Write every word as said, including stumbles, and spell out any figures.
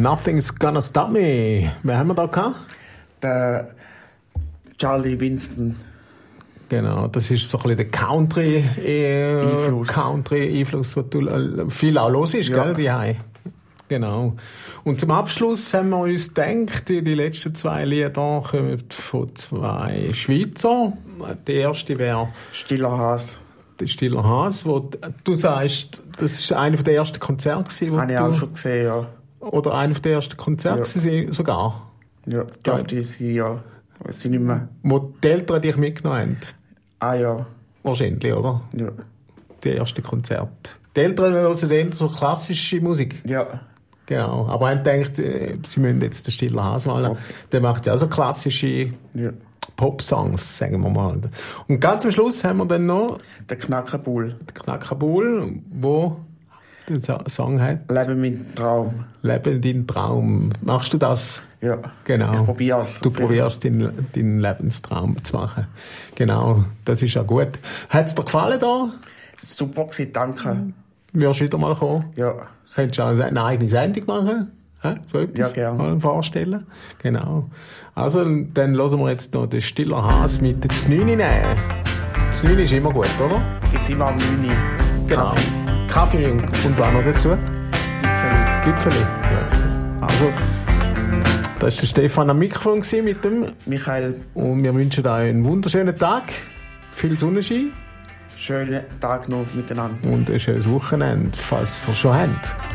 Nothing's Gonna Stop Me. Wer haben wir da gehabt? Der Charlie Winston. Genau, das ist so ein bisschen der Country-Einfluss, äh, Country was du äh, viel auch los ist, ja. Gell, die Hause. Genau. Und zum Abschluss haben wir uns gedacht, die, die letzten zwei Lieder kommen von zwei Schweizer. Die erste wäre Stiller Has. Der Stiller Has, wo du sagst, das war einer der ersten Konzerte gewesen, habe ich auch schon gesehen, ja. Oder einer der ersten Konzerte ja. sogar? Ja, dürfte ich sein, ja. Weiß ich nicht mehr. Wo die Eltern dich mitgenommen haben? Ah ja. Wahrscheinlich, oder? Ja. Die ersten Konzerte. Die Eltern hören eher so klassische Musik? Ja. Genau, aber ich denke, sie müssen jetzt den Stiller Has malen. Okay. Der macht ja auch so klassische ja. Pop-Songs, sagen wir mal. Und ganz am Schluss haben wir dann noch... Der Knackerbull. Der Knackerbull, wo der Song hat... Lebe meinen Traum. Lebe deinen Traum. Machst du das? Ja. Genau. Ich probier's. Du probierst deinen, deinen Lebenstraum zu machen. Genau, das ist ja gut. Hat es dir gefallen da? Super gewesen, danke. Wirst du wieder mal kommen? Ja. Könntest du auch eine eigene Sendung machen? So etwas ja, gerne. Vorstellen? Genau. Also, dann hören wir jetzt noch den Stiller Has mit den Znüni nehmen. Znüni ist immer gut, oder? Gibt's immer am Znüni. Genau. Kaffee und, und was noch dazu? Gipfeli. Gipfeli, ja. Also, das war der Stefan am Mikrofon mit dem Michael. Und wir wünschen dir einen wunderschönen Tag. Viel Sonnenschein. Schönen Tag noch miteinander. Und ein schönes Wochenende, falls ihr schon habt.